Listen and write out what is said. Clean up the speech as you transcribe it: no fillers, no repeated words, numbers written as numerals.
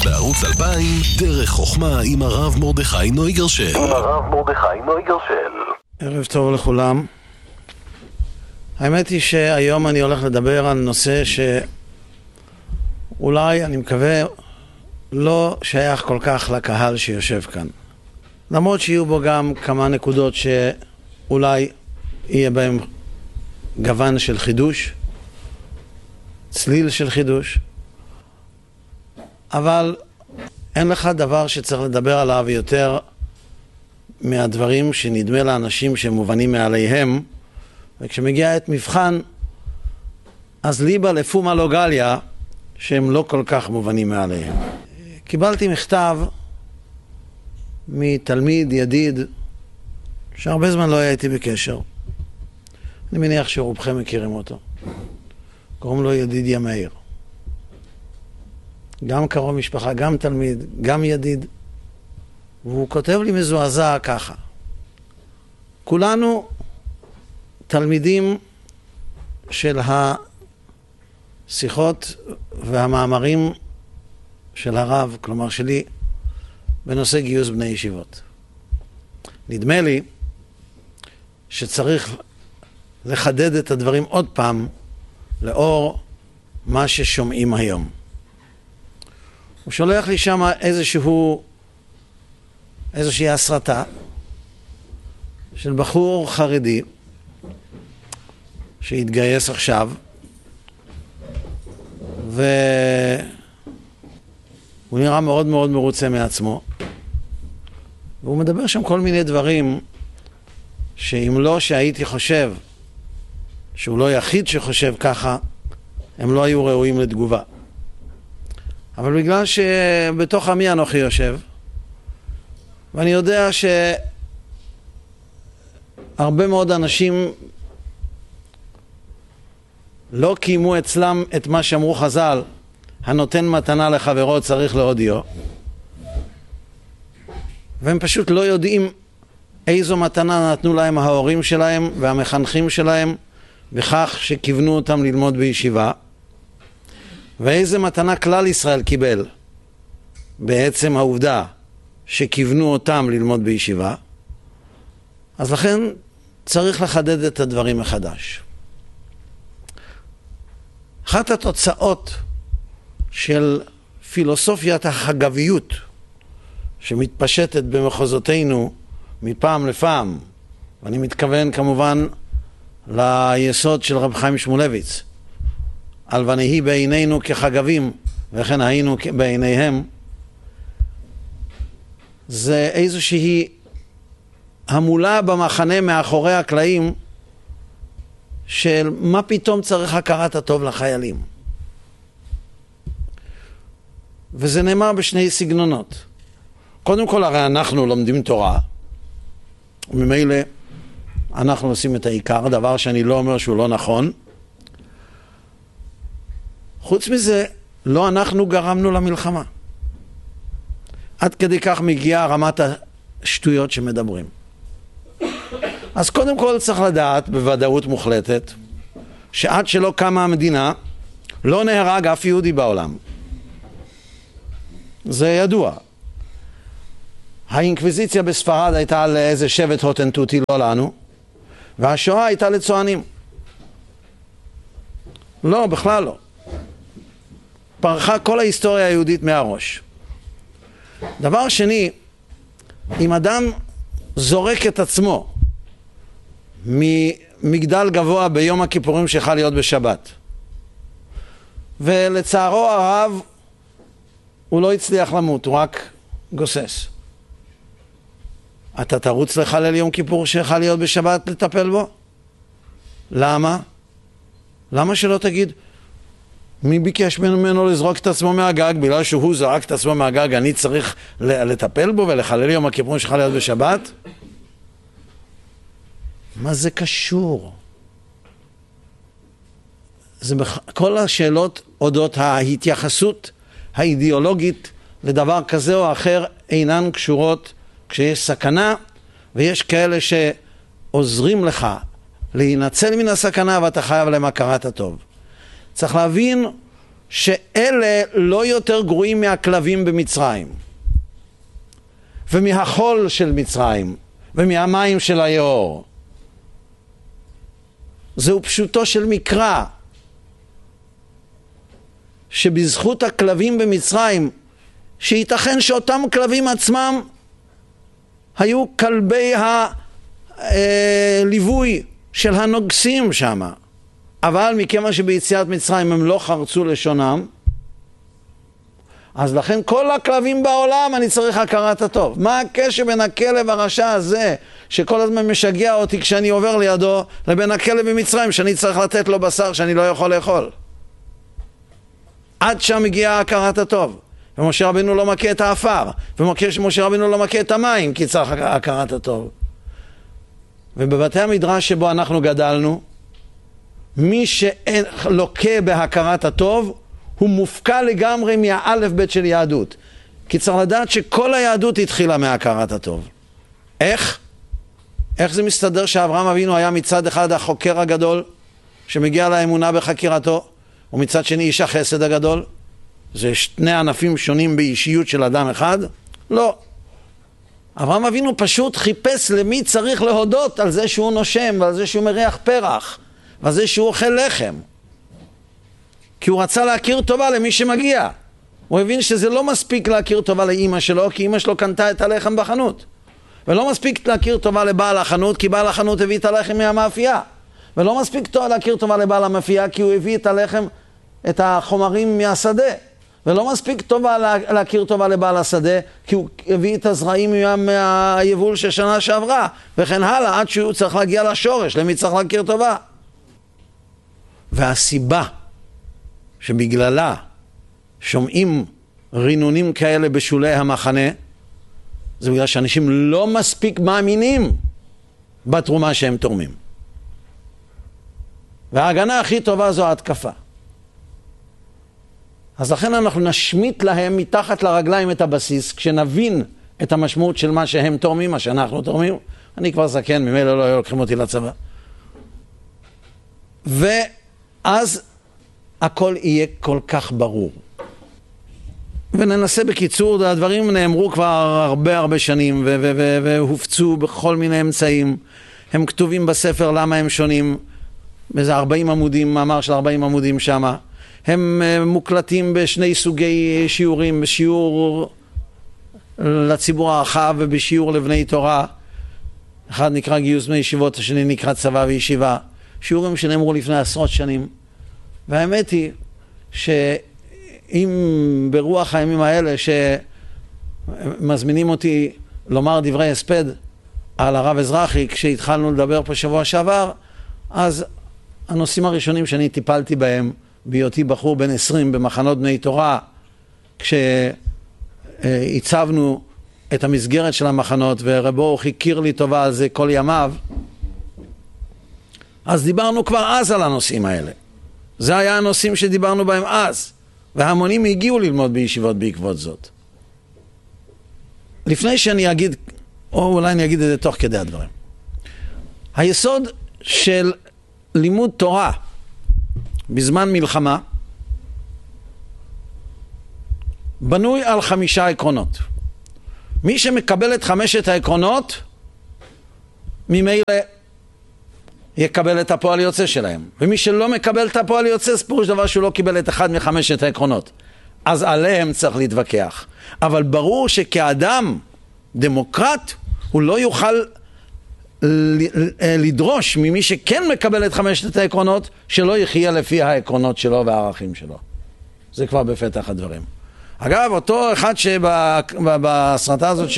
בערוץ 2000, דרך חוכמה עם הרב מרדכי נויגרשל. ערב טוב לכולם. האמת היא שהיום אני הולך לדבר על נושא שאולי, אני מקווה, לא שייך כל כך לקהל שיושב כאן. למרות שיהיו בו גם כמה נקודות שאולי יהיה בהם גוון של חידוש, צליל של חידוש, אבל אין לך דבר שצריך לדבר עליו יותר מהדברים שנדמה לאנשים שהם מובנים מעליהם, וכשמגיע את מבחן, אז ליבה לפומה לא גליה, שהם לא כל כך מובנים מעליהם. קיבלתי מכתב מתלמיד ידיד, שהרבה זמן לא הייתי בקשר. אני מניח שרובכם מכירים אותו. קוראים לו ידידיה מאיר. גם קרוב משפחה, גם תלמיד, גם ידיד. והוא כותב לי מזועזע ככה: כולנו תלמידים של השיחות והמאמרים של הרב, כלומר שלי, בנושא גיוס בני ישיבות. נדמה לי שצריך לחדד את הדברים עוד פעם לאור מה ששומעים היום. הוא שולח לי שם איזושהי הסרטה של בחור חרדי שהתגייס עכשיו, והוא נראה מאוד מאוד מרוצה מעצמו, והוא מדבר שם כל מיני דברים שאם לא שהייתי חושב שהוא לא יחיד שחושב ככה, הם לא היו ראויים לתגובה. אבל בגלל שבתוך עמי אנוכי יושב, ואני יודע שהרבה מאוד אנשים לא קיימו אצלם את מה שאמרו חז"ל, הנותן מתנה לחברו צריך להודיעו, והם פשוט לא יודעים איזו מתנה נתנו להם ההורים שלהם והמחנכים שלהם בכך שכיוונו אותם ללמוד בישיבה, ואיזה מתנה כלל ישראל קיבל בעצם העובדה שכיוונו אותם ללמוד בישיבה. אז לכן צריך לחדד את הדברים מחדש. אחת התוצאות של פילוסופיית החגביות שמתפשטת במחוזותינו מפעם לפעם, ואני מתכוון כמובן ליסוד של רב חיים שמואלביץ, על ונהי בעינינו כחגבים וכן היינו בעיניהם, זה איזושהי המולה במחנה מאחורי הקלעים של מה פתאום צריך הכרת הטוב לחיילים. וזה נאמר בשני סגנונות. קודם כל, הרי אנחנו לומדים תורה, וממילא אנחנו עושים את העיקר, דבר שאני לא אומר שהוא לא נכון. חוץ מזה, לא אנחנו גרמנו למלחמה. עד כדי כך מגיעה רמת השטויות שמדברים. אז קודם כל צריך לדעת בוודאות מוחלטת שעד שלא קמה המדינה לא נהרג אף יהודי בעולם. זה ידוע. האינקוויזיציה בספרד הייתה לאיזה שבט הוטנטוטי, לא לנו, והשואה הייתה לצוענים. לא, בכלל לא. פרחה כל ההיסטוריה היהודית מהראש. דבר שני, אם אדם זורק את עצמו ממגדל גבוה ביום הכיפורים שיכול להיות בשבת, ולצערו הרב הוא לא הצליח למות, הוא רק גוסס, אתה תרוץ לחלל יום כיפור שיכול להיות בשבת לטפל בו? למה? למה שלא תגיד, מי ביקש ממנו לזרוק את עצמו מהגג? בגלל שהוא זרק את עצמו מהגג אני צריך לטפל בו ולחלל יום הכיפורים שיכול להיות בשבת? מה זה קשור? כל השאלות אודות ההתייחסות האידיאולוגית לדבר כזה או אחר אינן קשורות כשיש סכנה, ויש כאלה שעוזרים לך להינצל מן הסכנה ואתה חייב להם הכרת הטוב. צריך להבין שאלה לא יותר גרועים מהכלבים במצרים, ומהחול של מצרים, ומהמים של היאור. זהו פשוטו של מקרא, שבזכות הכלבים במצרים, שייתכן שאותם כלבים עצמם היו כלבי הליווי של הנוגסים שם, אבל מכיוון שביציאת מצרים הם לא חרצו לשונם, אז לכן כל הכלבים בעולם אני צריך הכרת הטוב. מה הקשר בין הכלב הרשע הזה שכל הזמן משגע אותי כשאני עובר לידו, לבין הכלב במצרים שאני צריך לתת לו בשר שאני לא יכול לאכול? עד שם הגיעה הכרת הטוב. ומשה רבינו לא מכה את האפר, ומשה רבינו לא מכה את המים, כי צריך הכרת הטוב. ובבתי המדרש שבו אנחנו גדלנו, מי שלוקה בהכרת הטוב, הוא מופקע לגמרי מהאלף בית של יהדות. כי צריך לדעת שכל היהדות התחילה מהכרת הטוב. איך? איך זה מסתדר שאברהם אבינו היה מצד אחד החוקר הגדול, שמגיע לאמונה בחקירתו, ומצד שני איש החסד הגדול? זה שני ענפים שונים באישיות של אדם אחד? לא. אברהם אבינו פשוט חיפש למי צריך להודות על זה שהוא נושם, ועל זה שהוא מריח פרח, ועל זה שהוא אוכל לחם. כי הוא רצה להכיר טובה למי שמגיע. הוא הבין שזה לא מספיק להכיר טובה לאמא שלו, כי אמא שלו קנתה את הלחם בחנות. ולא מספיק להכיר טובה לבעל החנות, כי בעל החנות הביא את הלחם מהמאפייה. ולא מספיק להכיר טובה לבעל המאפייה, כי הוא הביא את הלחם, את החומרים מהשדה. ולא מספיק טובה להכיר טובה לבעל השדה, כי הוא הביא את הזרעים מהיבול של שנה שעברה, וכן הלאה, עד שהוא צריך להגיע לשורש, למי צריך להכיר טובה. והסיבה שבגללה שומעים רינונים כאלה בשולי המחנה, זה בגלל שאנשים לא מספיק מאמינים בתרומה שהם תורמים. וההגנה הכי טובה זו ההתקפה. אז לכן אנחנו נשמיט להם מתחת לרגליים את הבסיס, כשנבין את המשמעות של מה שהם תורמים, מה שאנחנו תורמים. אני כבר זקן, ממילא לא לוקחים אותי לצבא. ואז הכל יהיה כל כך ברור. וננסה בקיצור, הדברים נאמרו כבר הרבה שנים, והופצו בכל מיני אמצעים. הם כתובים בספר למה הם שונים, באיזה 40 עמודים, מאמר של 40 עמודים שמה. הם מוקלטים בשני סוגי שיעורים, בשיעור לציבור הרחב ובשיעור לבני תורה. אחד נקרא גיוס בני ישיבות, השני נקרא צבא וישיבה. שיעורים שנאמרו לפני עשרות שנים. והאמת היא שאם ברוח הימים האלה שמזמינים אותי לומר דברי הספד על הרב אזרחי, כשהתחלנו לדבר פה שבוע שעבר, אז הנושאים הראשונים שאני טיפלתי בהם, בהיותי בחור בן 20 במחנות בני תורה, כשהצבנו את המסגרת של המחנות, ורבו הכיר לי טובה על זה כל ימיו, אז דיברנו כבר אז על הנושאים האלה. זה היה הנושאים שדיברנו בהם אז, והמונים הגיעו ללמוד בישיבות בעקבות זאת. לפני שאני אגיד, או אולי אני אגיד את זה תוך כדי הדברים. היסוד של לימוד תורה בזמן מלחמה בנוי על 5 עקרונות. מי שמקבל את 5 העקרונות, ממילא יקבל את הפועל יוצא שלהם. ומי שלא מקבל את הפועל יוצא, ספורוש דבר שהוא לא קיבל את אחד מ5 העקרונות. אז עליהם צריך להתווכח. אבל ברור שכאדם דמוקרט, הוא לא יוכל לדרוש ממי שכן מקבל את 5 העקרונות, שלא יחיה לפי העקרונות שלו והערכים שלו. זה כבר בפתח הדברים. אגב, אותו אחד שבסרטה הזאת